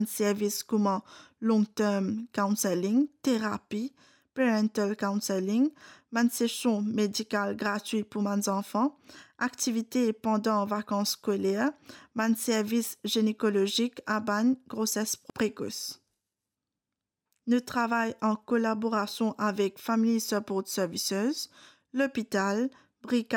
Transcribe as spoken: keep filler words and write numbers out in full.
services comme long-term counseling, thérapie, parental counseling, man session médicale gratuite pour mes enfants, activités pendant vacances scolaires, man service gynécologique à ban grossesse précoce. Nous travaillons en collaboration avec Family Support Services, l'hôpital, Bricard